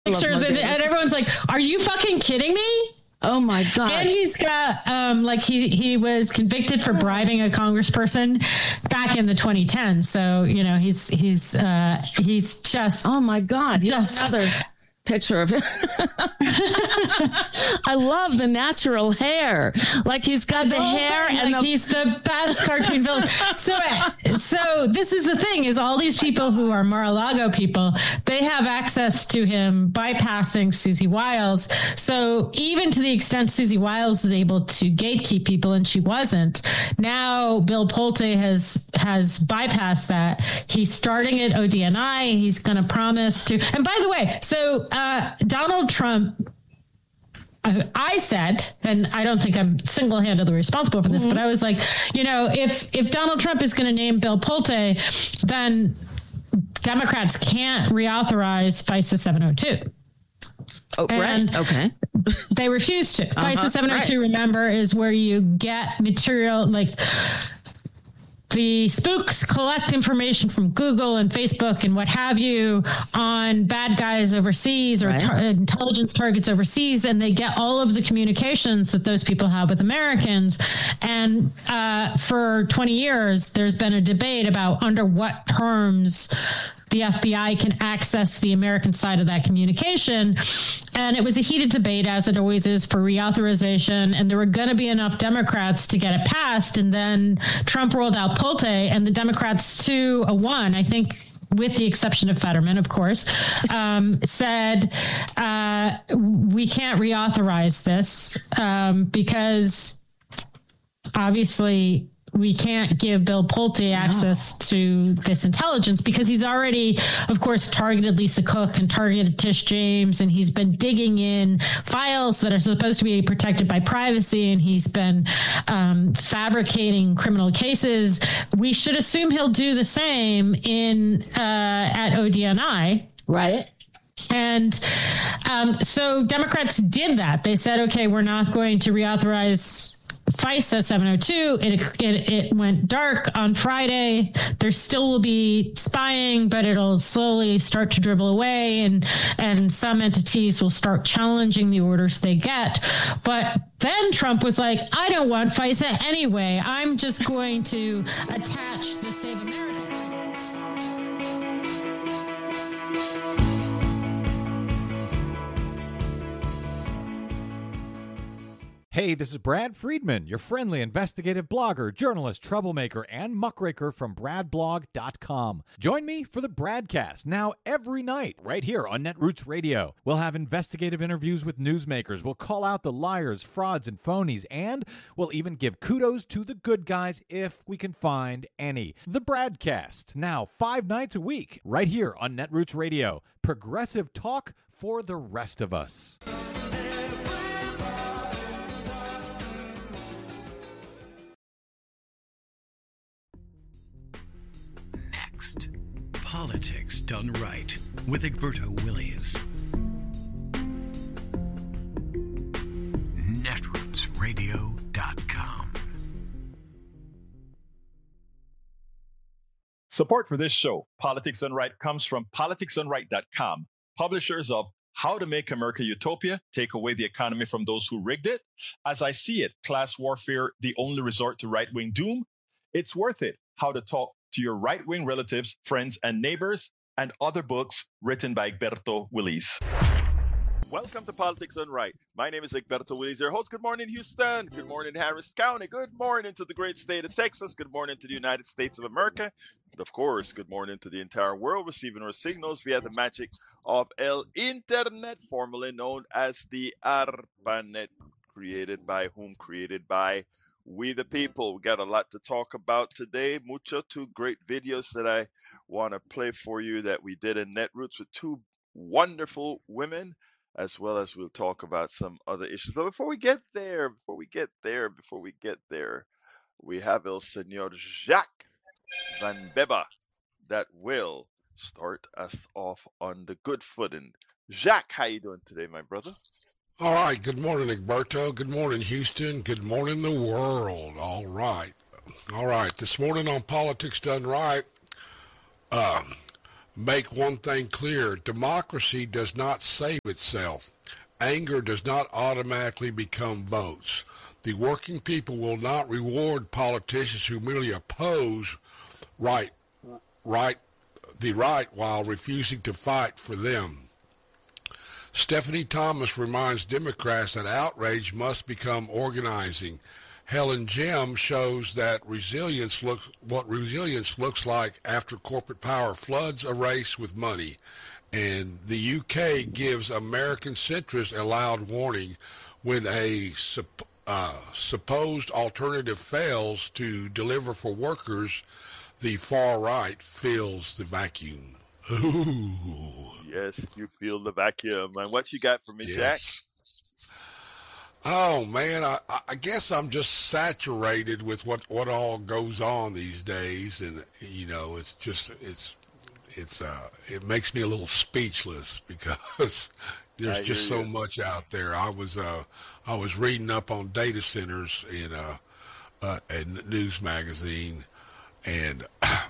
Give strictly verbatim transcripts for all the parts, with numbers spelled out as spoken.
pictures and, and everyone's like, are you fucking kidding me? Oh my God. And he's got um like he he was convicted for bribing a congressperson back in the twenty tens. So, you know, he's he's uh he's just oh my God. Just another picture of him. I love the natural hair. Like he's got the oh, hair and like the- he's the best cartoon villain. So, so this is the thing is all these people who are Mar-a-Lago people, they have access to him bypassing Susie Wiles. So even to the extent Susie Wiles was able to gatekeep people and she wasn't, now Bill Pulte has, has bypassed that. He's starting at O D N I. He's going to promise to, and by the way, so Uh, Donald Trump, I, I said, and I don't think I'm single-handedly responsible for this, mm-hmm. but I was like, you know, if if Donald Trump is going to name Bill Pulte, then Democrats can't reauthorize FISA seven oh two. Oh, and right. Okay. They refuse to. Uh-huh. FISA seven oh two, right. remember, is where you get material like the spooks collect information from Google and Facebook and what have you on bad guys overseas or right. tar- intelligence targets overseas, and they get all of the communications that those people have with Americans. And uh, for twenty years, there's been a debate about under what terms the F B I can access the American side of that communication. And it was a heated debate, as it always is, for reauthorization. And there were going to be enough Democrats to get it passed. And then Trump rolled out Pulte, and the Democrats, two a one, I think, with the exception of Fetterman, of course, um, said, uh, we can't reauthorize this um, because obviously we can't give Bill Pulte access no. to this intelligence because he's already, of course, targeted Lisa Cook and targeted Tish James, and he's been digging in files that are supposed to be protected by privacy, and he's been um, fabricating criminal cases. We should assume he'll do the same in uh, at O D N I. Right. And um, so Democrats did that. They said, okay, we're not going to reauthorize FISA seven oh two. It, it it went dark on Friday. There still will be spying, but it'll slowly start to dribble away, and and some entities will start challenging the orders they get. But then Trump was like, I don't want FISA anyway. I'm just going to attach the Save America. Hey, this is Brad Friedman, your friendly investigative blogger, journalist, troublemaker, and muckraker from brad blog dot com. Join me for the Bradcast, now every night, right here on Netroots Radio. We'll have investigative interviews with newsmakers, we'll call out the liars, frauds, and phonies, and we'll even give kudos to the good guys if we can find any. The Bradcast, now five nights a week, right here on Netroots Radio. Progressive talk for the rest of us. Politics Done Right with Egberto Willies. Netroots Radio dot com. Support for this show, Politics Done Right, comes from politics done right dot com, publishers of How to Make America Utopia, Take Away the Economy from Those Who Rigged It, As I See It, Class Warfare, The Only Resort to Right-Wing Doom, It's Worth It, How to Talk to Your Right-Wing Relatives, Friends, and Neighbors, and other books written by Egberto Willies. Welcome to Politics Done Right. My name is Egberto Willies, your host. Good morning, Houston. Good morning, Harris County. Good morning to the great state of Texas. Good morning to the United States of America. And of course, good morning to the entire world, receiving our signals via the magic of El Internet, formerly known as the ARPANET, created by whom? Created by we the people. We got a lot to talk about today. Mucho, two great videos that I want to play for you that we did in Netroots with two wonderful women, as well as we'll talk about some other issues. But before we get there, before we get there, before we get there, we have El Senor Jacques Van Beba that will start us off on the good footing. Jacques, how you doing today, my brother? All right. Good morning, Egberto. Good morning, Houston. Good morning, the world. All right. All right. This morning on Politics Done Right, um, make one thing clear. Democracy does not save itself. Anger does not automatically become votes. The working people will not reward politicians who merely oppose right, right, the right while refusing to fight for them. Stephanie Thomas reminds Democrats that outrage must become organizing. Helen Gem shows that resilience looks what resilience looks like after corporate power floods a race with money. And the U K gives American centrists a loud warning when a sup- uh, supposed alternative fails to deliver for workers, the far right fills the vacuum. Ooh. Yes, you feel the vacuum. And what you got for me, Yes. Jack? Oh man, I, I guess I'm just saturated with what, what all goes on these days, and you know, it's just it's it's uh it makes me a little speechless because there's I just hear so you. much out there. I was uh I was reading up on data centers in uh, uh a news magazine, and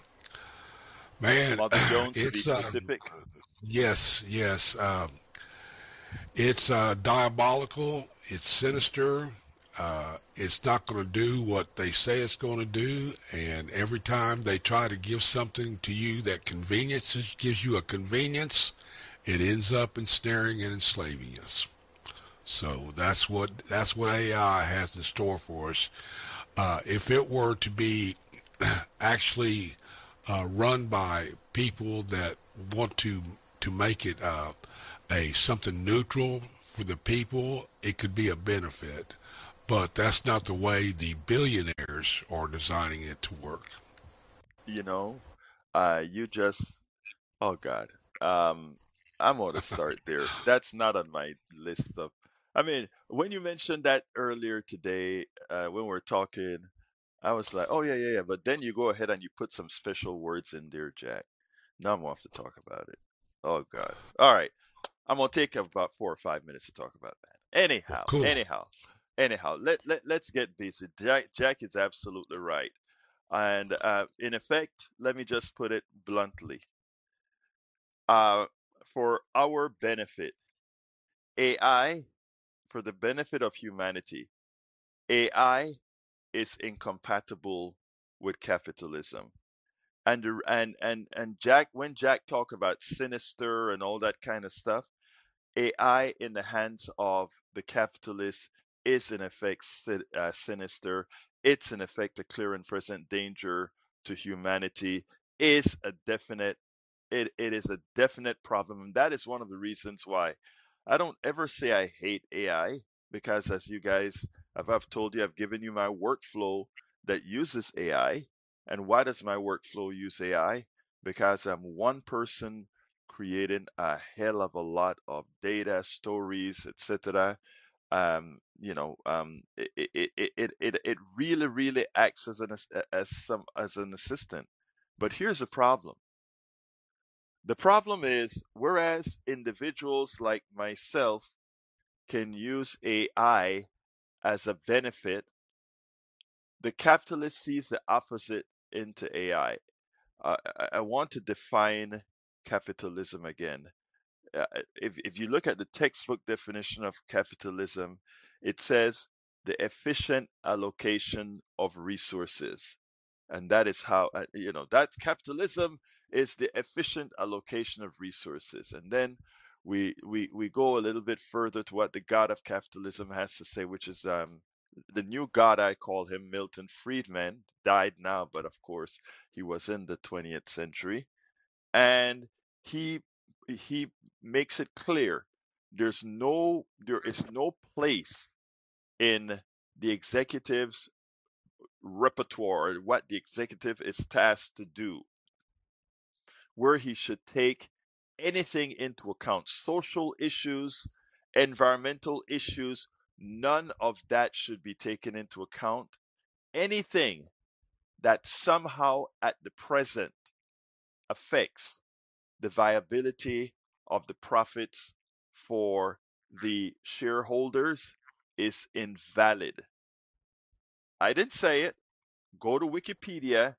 man, Mother Jones, to be it's uh, specific. yes, yes. Um, it's uh, diabolical. It's sinister. Uh, it's not going to do what they say it's going to do. And every time they try to give something to you that conveniences gives you a convenience, it ends up ensnaring and enslaving us. So that's what that's what A I has in store for us. Uh, if it were to be actually uh, run by people that want to to make it uh, a something neutral for the people, it could be a benefit. But that's not the way the billionaires are designing it to work. You know, uh, you just, oh God, um, I'm going to start there. That's not on my list of, I mean, when you mentioned that earlier today, uh, when we were talking, I was like, oh yeah, yeah, yeah. But then you go ahead and you put some special words in there, Jack. Now I'm going to have to talk about it. Oh God. All right. I'm going to take about four or five minutes to talk about that. Anyhow, Cool. anyhow, anyhow, let, let, let's get busy. Jack, Jack is absolutely right. And uh, in effect, let me just put it bluntly. Uh, for our benefit, A I, for the benefit of humanity, A I is incompatible with capitalism. And the- and and and Jack, when Jack talked about sinister and all that kind of stuff, A I in the hands of the capitalists is in effect si- uh, sinister. It's in effect a clear and present danger to humanity. Is a definite. It it is a definite problem, and that is one of the reasons why I don't ever say I hate A I, because as you guys, I've, I've told you, I've given you my workflow that uses A I. And why does my workflow use A I? Because I'm one person creating a hell of a lot of data, stories, et cetera. Um, you know, um, it, it, it, it, it, it really, really acts as an as as some as an assistant. But here's the problem. The problem is, whereas individuals like myself can use A I as a benefit, the capitalist sees the opposite into A I. Uh, I, I want to define capitalism again. Uh, if, if you look at the textbook definition of capitalism, it says the efficient allocation of resources. And that is how, uh, you know, that capitalism is the efficient allocation of resources. And then we, we, we go a little bit further to what the God of capitalism has to say, which is um, the new God, I call him Milton Friedman, died now, but of course he was in the twentieth century. And he he makes it clear there's no there is no place in the executive's repertoire, what the executive is tasked to do, where he should take anything into account. Social issues, environmental issues, none of that should be taken into account. Anything that somehow at the present affects the viability of the profits for the shareholders is invalid. I didn't say it. Go to Wikipedia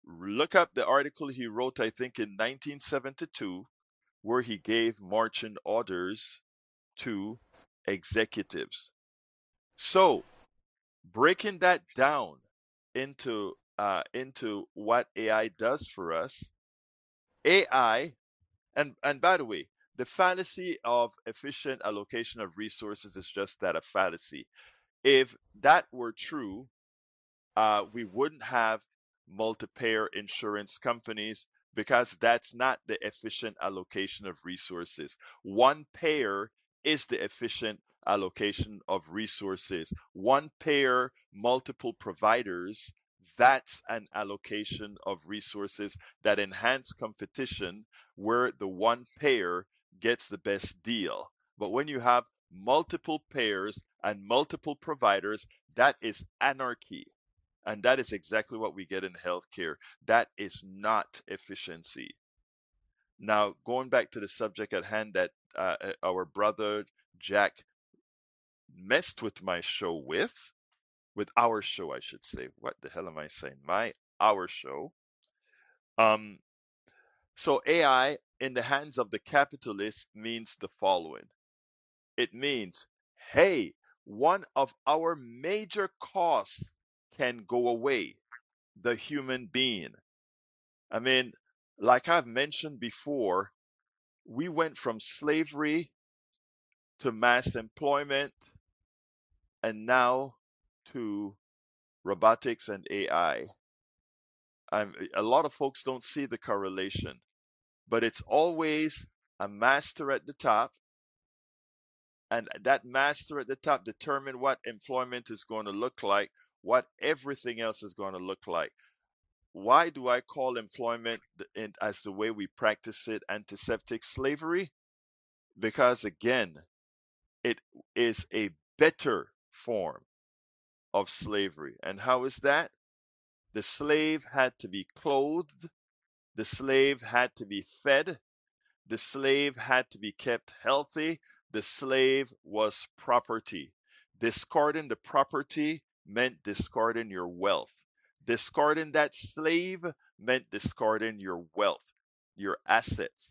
Look up the article he wrote, I think, in nineteen seventy-two, where he gave marching orders to executives. So, breaking that down into uh, into what A I does for us, A I, and and by the way, the fallacy of efficient allocation of resources is just that, a fallacy. If that were true, uh, we wouldn't have multi-payer insurance companies, because that's not the efficient allocation of resources. One payer is the efficient allocation of resources. One payer, multiple providers, that's an allocation of resources that enhance competition, where the one payer gets the best deal. But when you have multiple payers and multiple providers, that is anarchy. And that is exactly what we get in healthcare. That is not efficiency. Now, going back to the subject at hand that uh, our brother Jack messed with my show with, with our show, I should say. What the hell am I saying? My, our show. Um, so A I in the hands of the capitalist means the following. It means, hey, one of our major costs can go away, the human being. I mean, like I've mentioned before, we went from slavery to mass employment and now to robotics and A I. I'm, a lot of folks don't see the correlation, but it's always a master at the top, and that master at the top determines what employment is going to look like, what everything else is going to look like. Why do I call employment in, as the way we practice it, antiseptic slavery? Because again, it is a better form of slavery. And how is that? The slave had to be clothed, the slave had to be fed, the slave had to be kept healthy, the slave was property. Discarding the property meant discarding your wealth. Discarding that slave meant discarding your wealth, your assets.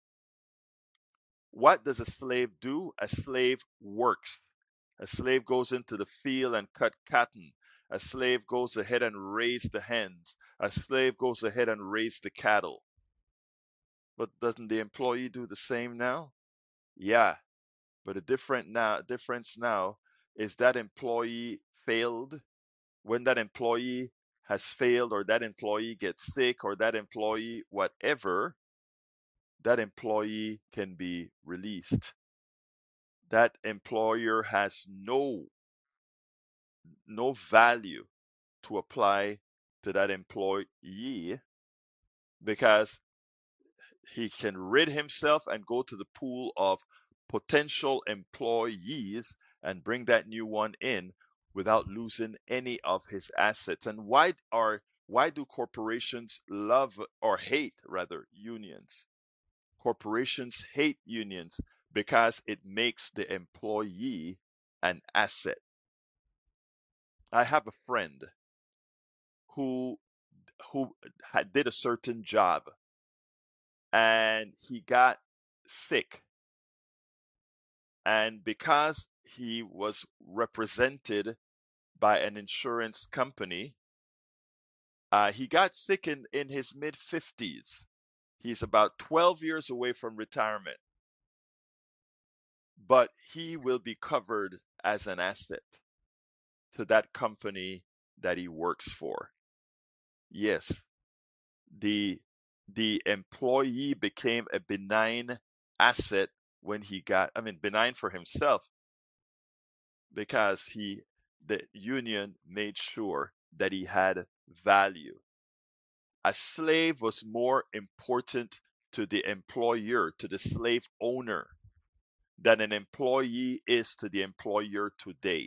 What does a slave do? A slave works. A slave goes into the field and cut cotton. A slave goes ahead and raise the hens. A slave goes ahead and raise the cattle. But doesn't the employee do the same now? Yeah, but the different now, difference now is that employee failed. When that employee has failed, or that employee gets sick, or that employee whatever, that employee can be released. That employer has no no value to apply to that employee, because he can rid himself and go to the pool of potential employees and bring that new one in without losing any of his assets. And why are why do corporations love or hate rather unions? Corporations hate unions because it makes the employee an asset. I have a friend who who had, did a certain job, and he got sick. And because he was represented by an insurance company, uh, he got sick in, in his mid fifties. He's about twelve years away from retirement. But he will be covered as an asset to that company that he works for. Yes, the the employee became a benign asset when he got, I mean, benign for himself, because he, the union made sure that he had value. A slave was more important to the employer, to the slave owner, than an employee is to the employer today.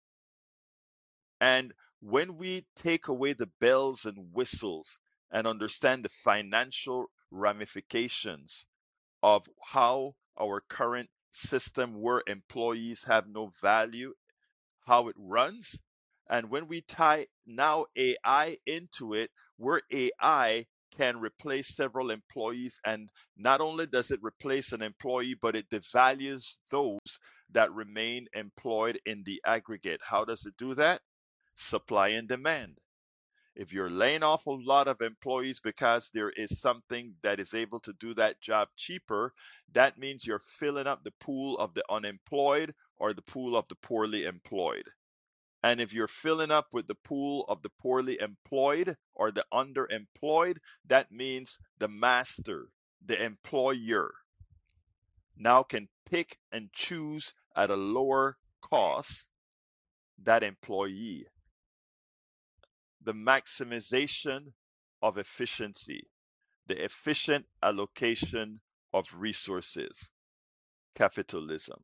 And when we take away the bells and whistles and understand the financial ramifications of how our current system, where employees have no value, how it runs, And when we tie now A I into it, where A I can replace several employees, and not only does it replace an employee, but it devalues those that remain employed in the aggregate. How does it do that? Supply and demand. If you're laying off a lot of employees because there is something that is able to do that job cheaper, that means you're filling up the pool of the unemployed or the pool of the poorly employed. And if you're filling up with the pool of the poorly employed or the underemployed, that means the master, the employer, now can pick and choose at a lower cost that employee. The maximization of efficiency, the efficient allocation of resources, capitalism.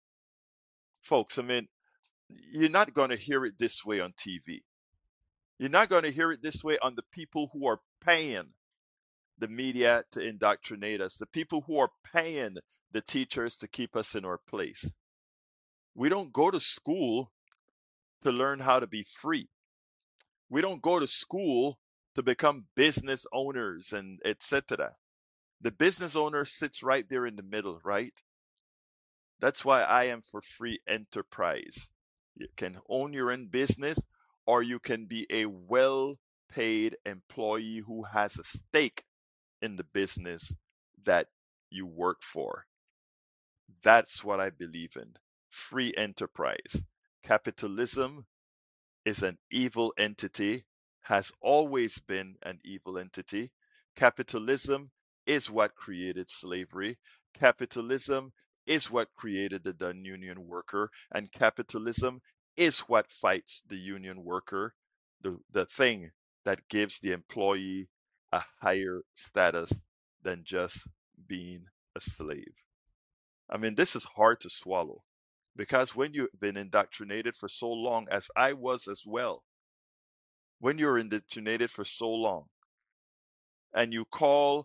Folks, I mean, you're not going to hear it this way on T V. You're not going to hear it this way on the people who are paying the media to indoctrinate us, the people who are paying the teachers to keep us in our place. We don't go to school to learn how to be free. We don't go to school to become business owners and et cetera. The business owner sits right there in the middle, right? That's why I am for free enterprise. You can own your own business, or you can be a well-paid employee who has a stake in the business that you work for. That's what I believe in. Free enterprise. Capitalism is an evil entity, has always been an evil entity. Capitalism is what created slavery. Capitalism is what created the non-union worker, and capitalism is what fights the union worker, the, the thing that gives the employee a higher status than just being a slave. I mean, this is hard to swallow, because when you've been indoctrinated for so long, as I was as well, when you're indoctrinated for so long, and you call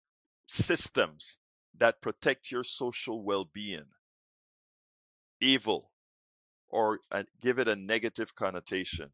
systems that protect your social well-being evil, or uh, give it a negative connotation,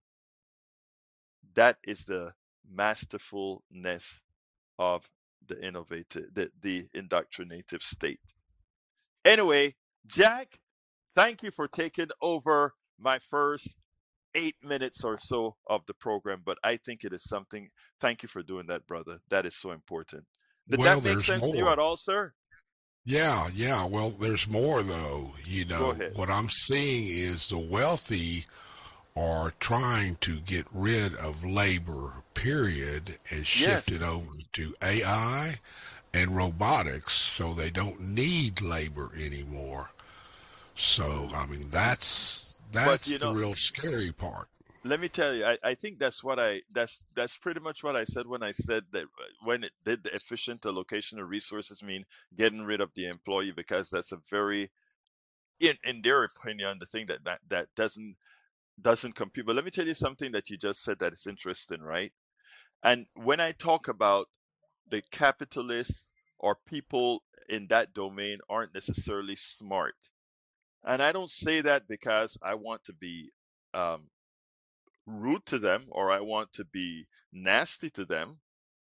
that is the masterfulness of the innovative, the, the indoctrinative state. Anyway, Jack, thank you for taking over my first eight minutes or so of the program, but I think it is something, thank you for doing that, brother. That is so important. Did Well, that make there's sense to you more. at all, sir? Yeah, yeah. Well, there's more, though. You Go know, ahead. what I'm seeing is the wealthy are trying to get rid of labor, period, and shift Yes. it over to A I and robotics, so they don't need labor anymore. So, I mean, that's that's you the know- real scary part. Let me tell you, I, I think that's what I that's that's pretty much what I said when I said that uh, when it did the efficient allocation of resources mean getting rid of the employee, because that's a very, in in their opinion, the thing that that, that doesn't doesn't compute. But let me tell you something that you just said that is interesting, right? And when I talk about the capitalists or people in that domain aren't necessarily smart, and I don't say that because I want to be um, rude to them or I want to be nasty to them.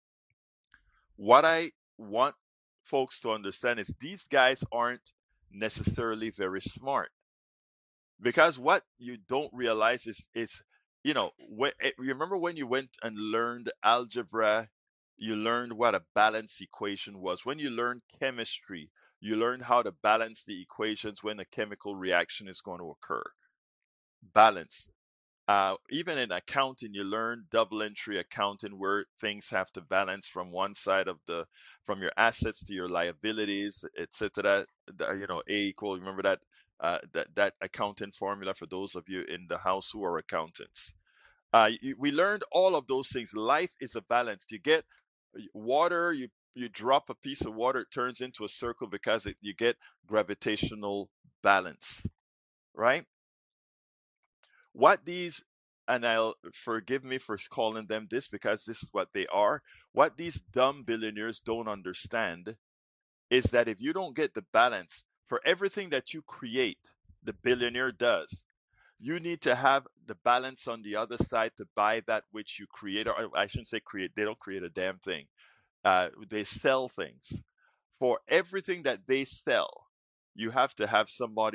What I want folks to understand is these guys aren't necessarily very smart, because what you don't realize is is you know when, remember when you went and learned algebra, you learned what a balance equation was. When you learned chemistry, you learned how to balance the equations when a chemical reaction is going to occur. Balance. Uh, even in accounting, you learn double entry accounting, where things have to balance from one side of the, from your assets to your liabilities, et cetera. You know, A equal. Remember that uh, that that accounting formula for those of you in the house who are accountants. Uh, you, we learned all of those things. Life is a balance. You get water, you you drop a piece of water, it turns into a circle because it, you get gravitational balance, right? What these, and I'll forgive me for calling them this because this is what they are. What these dumb billionaires don't understand is that if you don't get the balance for everything that you create, the billionaire does. You need to have the balance on the other side to buy that which you create, or I shouldn't say create. They don't create a damn thing. Uh, they sell things. For everything that they sell, you have to have somebody